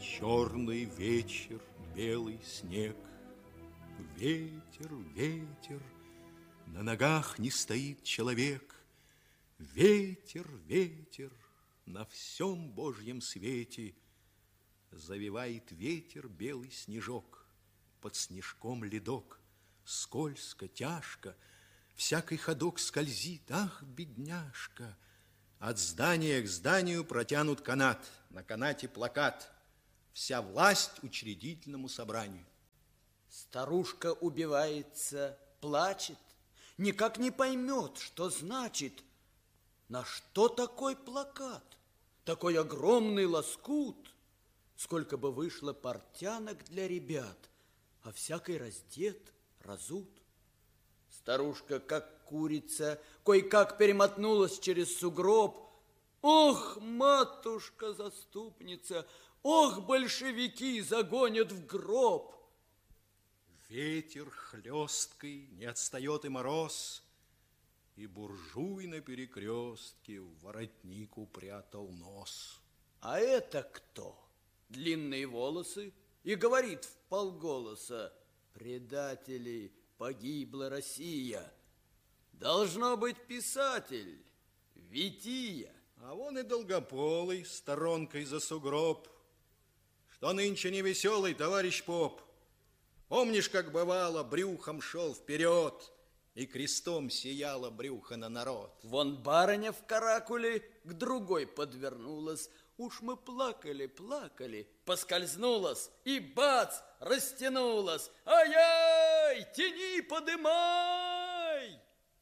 Черный вечер, белый снег. Ветер, ветер, на ногах не стоит человек. Ветер, ветер, на всем Божьем свете завивает ветер белый снежок. Под снежком ледок, скользко, тяжко, всякий ходок скользит, ах, бедняжка. От здания к зданию протянут канат, на канате плакат: вся власть учредительному собранию. Старушка убивается, плачет, никак не поймет, что значит. На что такой плакат? Такой огромный лоскут? Сколько бы вышло портянок для ребят, а всякий раздет, разут. Старушка, как курица, кое-как перемотнулась через сугроб. Ох, матушка-заступница, ох, большевики загонят в гроб. Ветер хлесткий, не отстает и мороз, и буржуй на перекрестке в воротник упрятал нос. А это кто? Длинные волосы и говорит вполголоса: предатели, погибла Россия. Должно быть писатель, Вития. А вон и Долгополый сторонкой за сугроб. Что нынче не веселый, товарищ поп? Помнишь, как бывало, брюхом шел вперед, и крестом сияло брюхо на народ? Вон барыня в каракуле к другой подвернулась. Уж мы плакали, плакали, поскользнулась и бац, растянулась. Ай-яй, тяни, подымай!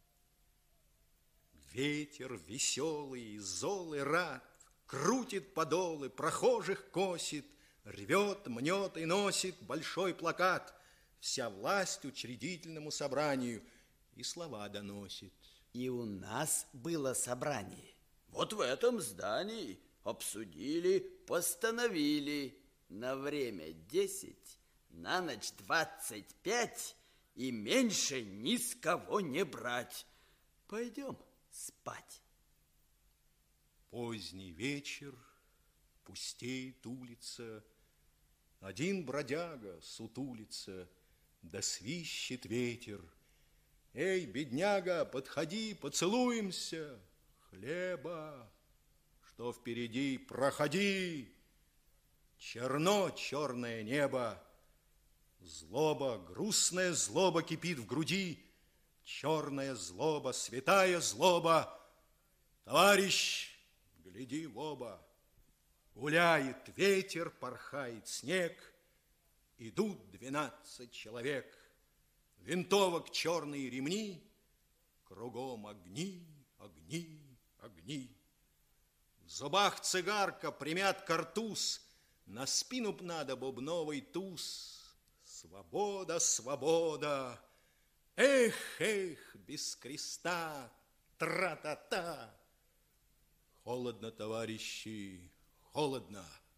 Ветер веселый, зол и рад, крутит подолы, прохожих косит, рвет, мнет и носит большой плакат: вся власть учредительному собранию, и слова доносит. И у нас было собрание. Вот в этом здании обсудили, постановили на время 10, на ночь 25 и меньше ни с кого не брать. Пойдем спать. Поздний вечер, пустеет улица, один бродяга сутулится, да свищет ветер. Эй, бедняга, подходи, поцелуемся. Хлеба, что впереди, проходи. Черно черное небо, злоба, грустная злоба кипит в груди. Черная злоба, святая злоба. Товарищ, гляди в оба. Гуляет ветер, порхает снег. Идут 12 человек. Винтовок черные ремни, кругом огни, огни, огни. В зубах цигарка, примят картуз, на спину б надо бубновый туз. Свобода, свобода! Эх, эх, без креста, тра-та-та! Холодно, товарищи, холодно.